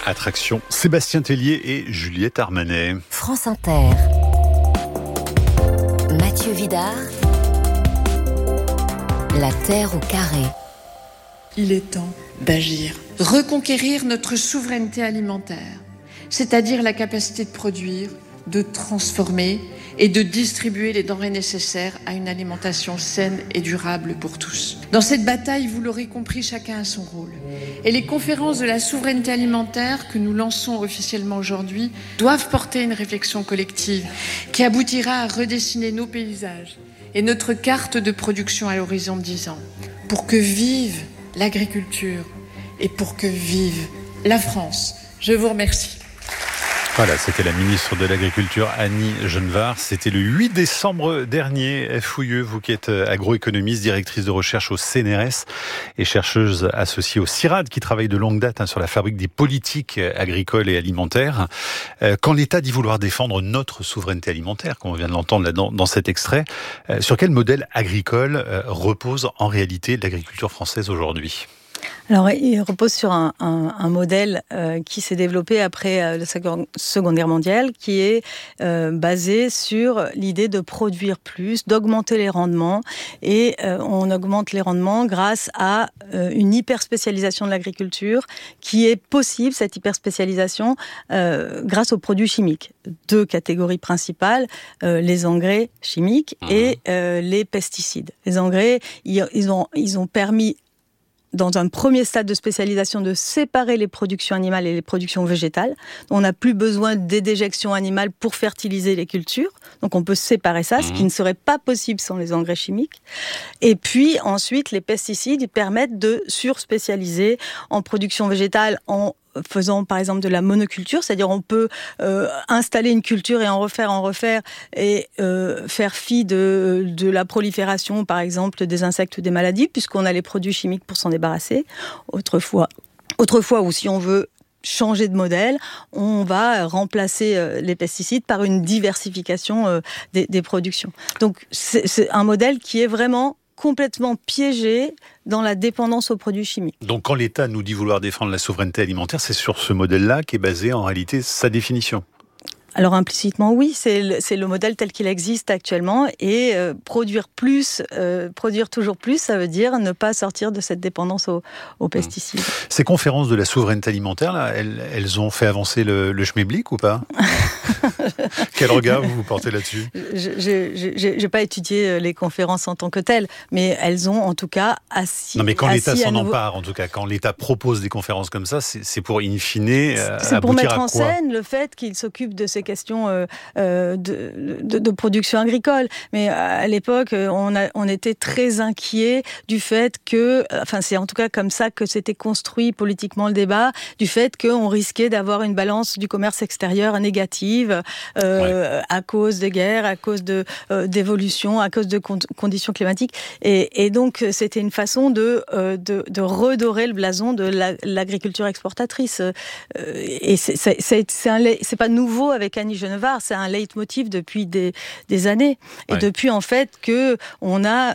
Attraction, Sébastien Tellier et Juliette Armanet. France Inter. Mathieu Vidard. La Terre au carré. Il est temps d'agir. Reconquérir notre souveraineté alimentaire, c'est-à-dire la capacité de produire, de transformer et de distribuer les denrées nécessaires à une alimentation saine et durable pour tous. Dans cette bataille, vous l'aurez compris, chacun a son rôle. Et les conférences de la souveraineté alimentaire que nous lançons officiellement aujourd'hui doivent porter une réflexion collective qui aboutira à redessiner nos paysages et notre carte de production à l'horizon de 10 ans pour que vive l'agriculture et pour que vive la France. Je vous remercie. Voilà, c'était la ministre de l'Agriculture, Annie Genevard. C'était le 8 décembre dernier. Fouilleux, vous qui êtes agroéconomiste, directrice de recherche au CNRS et chercheuse associée au CIRAD, qui travaille de longue date sur la fabrique des politiques agricoles et alimentaires. Quand l'État dit vouloir défendre notre souveraineté alimentaire, comme on vient de l'entendre là dans cet extrait, sur quel modèle agricole repose en réalité l'agriculture française aujourd'hui ? Alors, il repose sur un modèle qui s'est développé après la Seconde Guerre mondiale, qui est basé sur l'idée de produire plus, d'augmenter les rendements. Et on augmente les rendements grâce à une hyperspécialisation de l'agriculture qui est possible, cette hyperspécialisation, grâce aux produits chimiques. 2 catégories principales, les engrais chimiques et les pesticides. Les engrais, ils ont permis, dans un premier stade de spécialisation, de séparer les productions animales et les productions végétales. On n'a plus besoin des déjections animales pour fertiliser les cultures. Donc on peut séparer ça, ce qui ne serait pas possible sans les engrais chimiques. Et puis ensuite, les pesticides, ils permettent de surspécialiser en production végétale, en faisant par exemple de la monoculture, c'est-à-dire on peut installer une culture et en refaire et faire fi de la prolifération par exemple des insectes ou des maladies, puisqu'on a les produits chimiques pour s'en débarrasser. Autrefois, ou si on veut changer de modèle, on va remplacer les pesticides par une diversification des productions. Donc c'est un modèle qui est vraiment complètement piégé dans la dépendance aux produits chimiques. Donc quand l'État nous dit vouloir défendre la souveraineté alimentaire, c'est sur ce modèle-là qu'est basée en réalité sa définition. Alors implicitement oui, c'est le modèle tel qu'il existe actuellement, et produire plus, produire toujours plus, ça veut dire ne pas sortir de cette dépendance aux pesticides. Ces conférences de la souveraineté alimentaire, là, elles ont fait avancer le schmilblick ou pas ? Quel regard vous portez là-dessus ? Je n'ai pas étudié les conférences en tant que telles, mais elles ont en tout cas assis. Non, mais quand l'État s'en empare, en tout cas, quand l'État propose des conférences comme ça, c'est pour in fine c'est pour mettre en quoi ? scène le fait qu'il s'occupe de ces questions de production agricole. Mais à l'époque, on était très inquiets du fait que, enfin c'est en tout cas comme ça que s'était construit politiquement le débat, du fait qu'on risquait d'avoir une balance du commerce extérieur négative à cause de guerres, à cause d'évolution, à cause de conditions climatiques. Et donc c'était une façon de redorer le blason de l'agriculture exportatrice. Et c'est pas nouveau avec Annie Genevard, c'est un leitmotiv depuis des années. Et depuis en fait que on a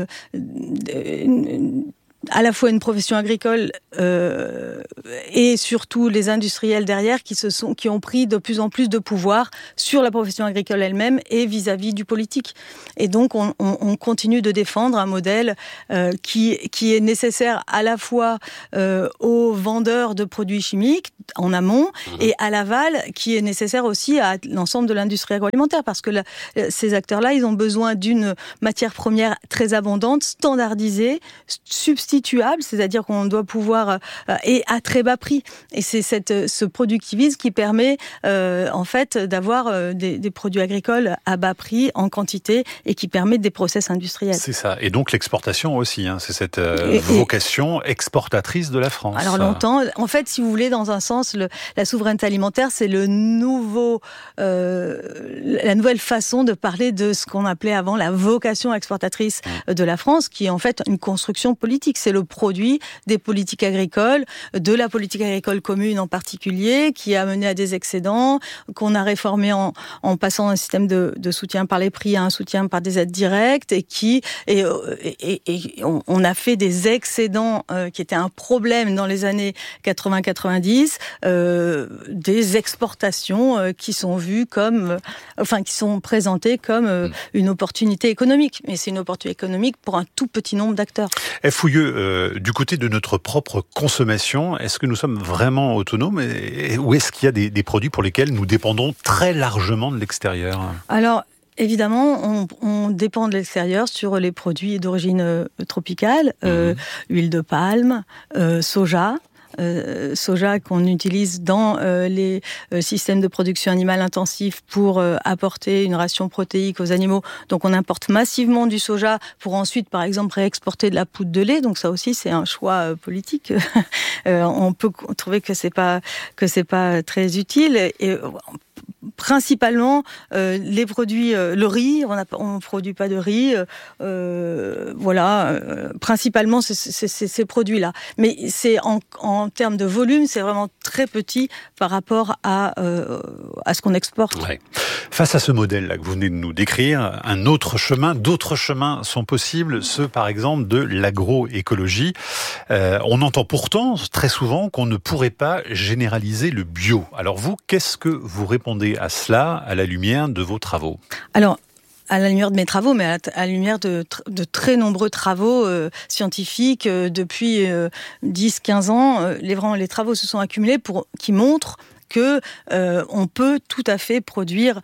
à la fois une profession agricole et surtout les industriels derrière qui ont pris de plus en plus de pouvoir sur la profession agricole elle-même et vis-à-vis du politique. Et donc on continue de défendre un modèle qui est nécessaire à la fois aux vendeurs de produits chimiques en amont et à l'aval, qui est nécessaire aussi à l'ensemble de l'industrie agroalimentaire, parce que ces acteurs-là, ils ont besoin d'une matière première très abondante, standardisée, substituable, c'est-à-dire qu'on doit pouvoir et à très bas prix. Et c'est ce productivisme qui permet en fait d'avoir des produits agricoles à bas prix en quantité et qui permet des process industriels. C'est ça. Et donc l'exportation aussi, c'est cette vocation exportatrice de la France. Alors longtemps, en fait, si vous voulez, dans un sens, la souveraineté alimentaire, c'est la nouvelle façon de parler de ce qu'on appelait avant la vocation exportatrice de la France, qui est en fait une construction politique. C'est le produit des politiques agricoles, de la la politique agricole commune en particulier, qui a mené à des excédents, qu'on a réformé en passant d'un système de soutien par les prix à un soutien par des aides directes, et on a fait des excédents qui étaient un problème dans les années 80-90, des exportations qui sont vues qui sont présentées comme une opportunité économique. Mais c'est une opportunité économique pour un tout petit nombre d'acteurs. Fouilleux, du côté de notre propre consommation, est-ce que nous sommes vraiment autonomes ou est-ce qu'il y a des produits pour lesquels nous dépendons très largement de l'extérieur ? Alors, évidemment, on dépend de l'extérieur sur les produits d'origine tropicale, huile de palme, soja. Soja qu'on utilise dans les systèmes de production animale intensifs pour apporter une ration protéique aux animaux. Donc on importe massivement du soja pour ensuite, par exemple, réexporter de la poudre de lait. Donc ça aussi, c'est un choix politique. On peut trouver que c'est pas très utile. Et principalement les produits, le riz, on produit pas de riz, principalement ces produits-là. Mais c'est en termes de volume, c'est vraiment très petit par rapport à ce qu'on exporte. Ouais. Face à ce modèle-là que vous venez de nous décrire, d'autres chemins sont possibles, ceux par exemple de l'agroécologie. On entend pourtant très souvent qu'on ne pourrait pas généraliser le bio. Alors vous, qu'est-ce que vous répondez à cela à la lumière de vos travaux ? Alors, à la lumière de mes travaux, mais à la lumière de très nombreux travaux scientifiques depuis 10-15 ans, les travaux se sont accumulés qui montrent que on peut tout à fait produire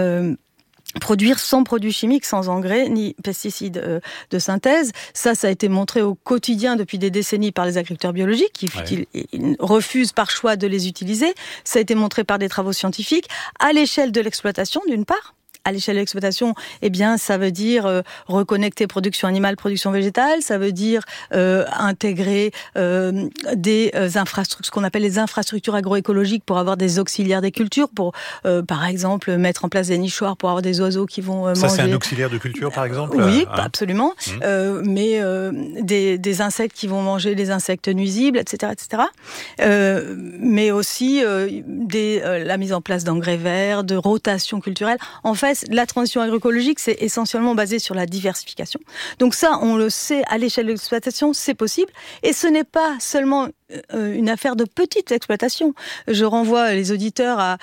sans produits chimiques, sans engrais ni pesticides de synthèse. Ça a été montré au quotidien depuis des décennies par les agriculteurs biologiques qui refusent par choix de les utiliser. Ça a été montré par des travaux scientifiques à l'échelle de l'exploitation, d'une part. À l'échelle de l'exploitation, ça veut dire reconnecter production animale, production végétale. Ça veut dire intégrer des infrastructures, ce qu'on appelle les infrastructures agroécologiques pour avoir des auxiliaires des cultures, pour par exemple mettre en place des nichoirs pour avoir des oiseaux qui vont manger. Ça, c'est un auxiliaire de culture, par exemple ? Oui, absolument. Mais des insectes qui vont manger des insectes nuisibles, etc., etc. Mais aussi la mise en place d'engrais verts, de rotation culturelle. En fait, la transition agroécologique, c'est essentiellement basé sur la diversification. Donc ça, on le sait, à l'échelle de l'exploitation, c'est possible. Et ce n'est pas seulement une affaire de petite exploitation. Je renvoie les auditeurs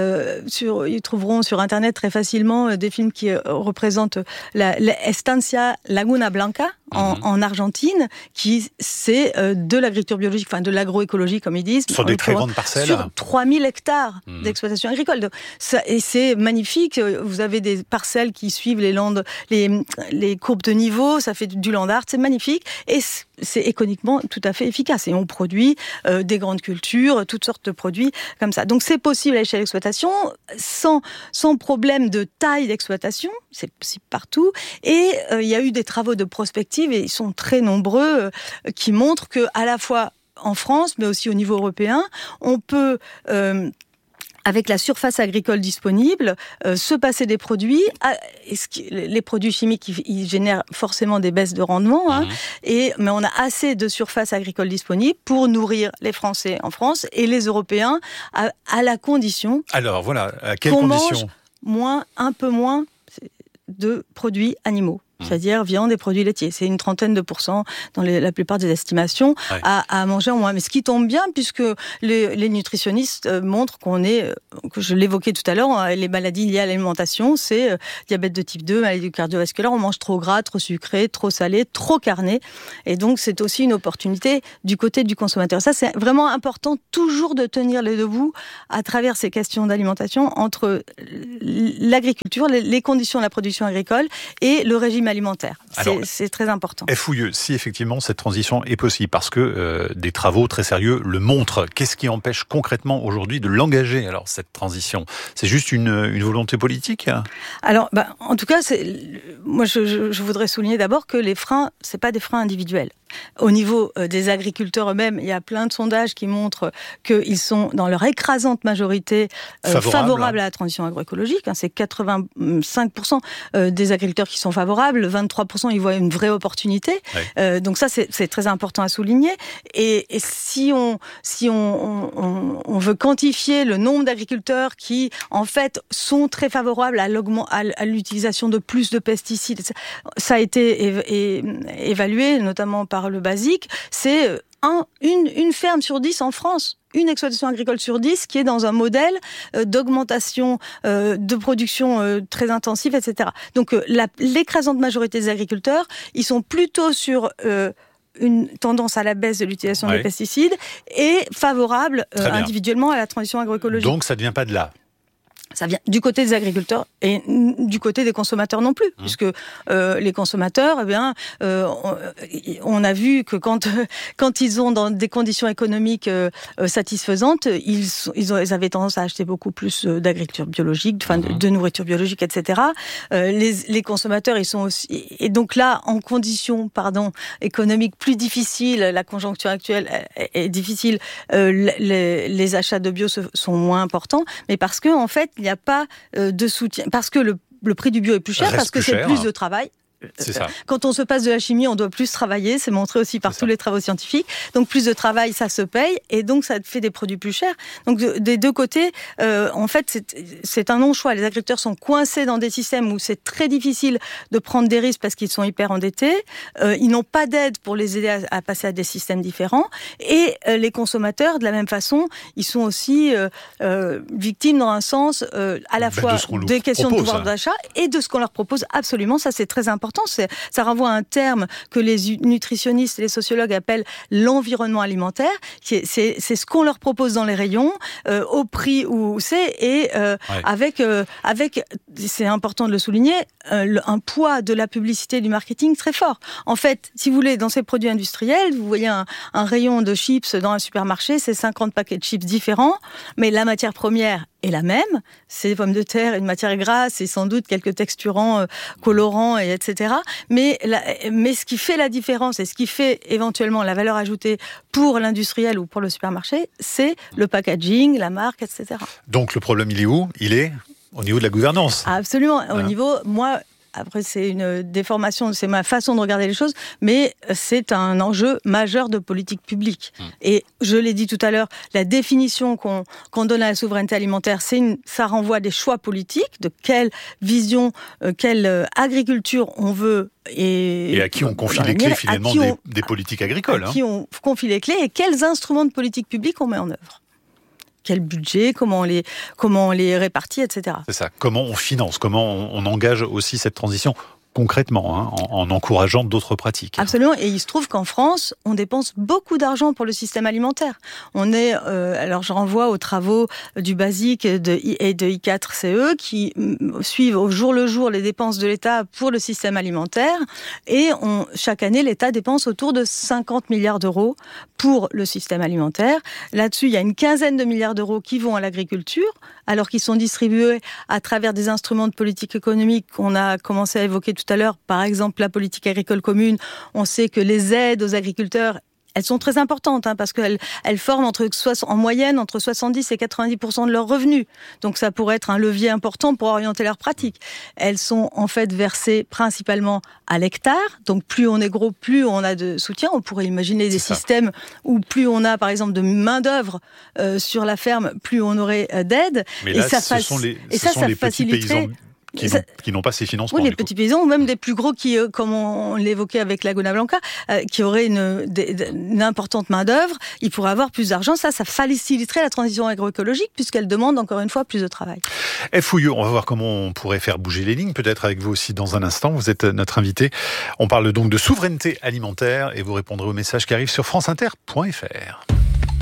ils trouveront sur Internet très facilement des films qui représentent la Estancia Laguna Blanca en Argentine, qui c'est de l'agriculture biologique, enfin de l'agroécologie comme ils disent. Sur des très grandes parcelles. Sur 3000 hectares d'exploitation agricole. Donc, et c'est magnifique. Vous avez des parcelles qui suivent les landes, les courbes de niveau, ça fait du land art, c'est magnifique. Et c'est économiquement tout à fait efficace. Et on produit des grandes cultures, toutes sortes de produits comme ça. Donc c'est possible à l'échelle d'exploitation, sans problème de taille d'exploitation, c'est possible partout. Et il y a eu des travaux de prospective, et ils sont très nombreux, qui montrent que à la fois en France, mais aussi au niveau européen, on peut avec la surface agricole disponible, se passer des produits. Les produits chimiques, ils génèrent forcément des baisses de rendement, mais on a assez de surface agricole disponible pour nourrir les Français en France et les Européens à la condition. Alors voilà, à quelles conditions ? Un peu moins de produits animaux. C'est-à-dire viande et produits laitiers. C'est une trentaine de % dans la plupart des estimations à manger en moins. Mais ce qui tombe bien, puisque les nutritionnistes montrent que je l'évoquais tout à l'heure, les maladies liées à l'alimentation, c'est diabète de type 2, maladie cardiovasculaire, on mange trop gras, trop sucré, trop salé, trop carné. Et donc c'est aussi une opportunité du côté du consommateur. Ça, c'est vraiment important toujours de tenir les deux bouts à travers ces questions d'alimentation entre l'agriculture, les conditions de la production agricole et le régime alimentaire. C'est très important. Fouilleux, si effectivement cette transition est possible, parce que des travaux très sérieux le montrent, qu'est-ce qui empêche concrètement aujourd'hui de l'engager, alors, cette transition ? C'est juste une volonté politique ? Alors, en tout cas, moi je voudrais souligner d'abord que les freins, c'est pas des freins individuels. Au niveau des agriculteurs eux-mêmes, il y a plein de sondages qui montrent qu'ils sont, dans leur écrasante majorité, favorables à la transition agroécologique. C'est 85% des agriculteurs qui sont favorables. favorable. 23%, ils voient une vraie opportunité. Ouais. Donc ça, c'est très important à souligner. Et si on veut quantifier le nombre d'agriculteurs qui, en fait, sont très favorables à l'utilisation de plus de pesticides, ça a été évalué, notamment par le BASIC, c'est une ferme sur 10 en France, une exploitation agricole sur 10 qui est dans un modèle d'augmentation de production très intensive, etc. Donc l'écrasante majorité des agriculteurs, ils sont plutôt sur une tendance à la baisse de l'utilisation des pesticides et favorables individuellement à la transition agroécologique. Donc ça ne vient pas de là. Ça vient du côté des agriculteurs et du côté des consommateurs non plus, puisque les consommateurs, on a vu que quand ils ont dans des conditions économiques satisfaisantes, ils avaient tendance à acheter beaucoup plus d'agriculture biologique, de nourriture biologique, etc. Les consommateurs, ils sont aussi, et donc là, en conditions, économiques plus difficiles, la conjoncture actuelle est difficile, les achats de bio sont moins importants, mais parce que en fait, il n'y a pas de soutien, parce que le prix du bio est plus cher, parce que c'est plus de travail. C'est ça. Quand on se passe de la chimie, on doit plus travailler, c'est montré aussi par tous les travaux scientifiques. Donc plus de travail, ça se paye, et donc ça fait des produits plus chers. Donc des deux côtés, en fait, c'est un non-choix. Les agriculteurs sont coincés dans des systèmes où c'est très difficile de prendre des risques parce qu'ils sont hyper endettés. Ils n'ont pas d'aide pour les aider à passer à des systèmes différents. Et les consommateurs, de la même façon, ils sont aussi victimes dans un sens à la fois des questions de pouvoir d'achat et de ce qu'on leur propose. Absolument, ça c'est très important. Ça renvoie à un terme que les nutritionnistes et les sociologues appellent l'environnement alimentaire. C'est ce qu'on leur propose dans les rayons, au prix où c'est, et avec, c'est important de le souligner, un poids de la publicité et du marketing très fort. En fait, si vous voulez, dans ces produits industriels, vous voyez un rayon de chips dans un supermarché, c'est 50 paquets de chips différents, mais la matière première est la même, c'est des pommes de terre, une matière grasse et sans doute quelques texturants, colorants, etc. Mais ce qui fait la différence et ce qui fait éventuellement la valeur ajoutée pour l'industriel ou pour le supermarché, c'est le packaging, la marque, etc. Donc le problème, il est où ? Il est au niveau de la gouvernance. Absolument. Au niveau, après, c'est une déformation, c'est ma façon de regarder les choses, mais c'est un enjeu majeur de politique publique. Et je l'ai dit tout à l'heure, la définition qu'on donne à la souveraineté alimentaire, ça renvoie à des choix politiques, de quelle vision, quelle agriculture on veut. Et à qui on confie les clés finalement des politiques agricoles. À qui on confie les clés et quels instruments de politique publique on met en œuvre. Quel budget, comment on les répartit, etc. C'est ça. Comment on finance, comment on engage aussi cette transition concrètement, en encourageant d'autres pratiques. Absolument. Et il se trouve qu'en France, on dépense beaucoup d'argent pour le système alimentaire. On est, alors je renvoie aux travaux du BASIC et de I4CE qui suivent au jour le jour les dépenses de l'État pour le système alimentaire. Et chaque année, l'État dépense autour de 50 milliards d'euros pour le système alimentaire. Là-dessus, il y a une quinzaine de milliards d'euros qui vont à l'agriculture, alors qu'ils sont distribués à travers des instruments de politique économique qu'on a commencé à évoquer tout à l'heure, par exemple la politique agricole commune. On sait que les aides aux agriculteurs, elles sont très importantes parce qu'elles forment en moyenne entre 70 et 90% de leurs revenus. Donc ça pourrait être un levier important pour orienter leurs pratiques. Elles sont en fait versées principalement à l'hectare. Donc plus on est gros, plus on a de soutien. On pourrait imaginer des systèmes où plus on a par exemple de main-d'œuvre sur la ferme, plus on aurait d'aide. Mais là, ce sont les petits paysans qui n'ont pas ces financements. Oui, les petits paysans, ou même des plus gros qui, comme on l'évoquait avec Laguna Blanca, qui auraient une importante main-d'œuvre, ils pourraient avoir plus d'argent. Ça faciliterait la transition agroécologique, puisqu'elle demande encore une fois plus de travail. Fouilleux, on va voir comment on pourrait faire bouger les lignes, peut-être avec vous aussi dans un instant. Vous êtes notre invité. On parle donc de souveraineté alimentaire et vous répondrez aux messages qui arrivent sur franceinter.fr.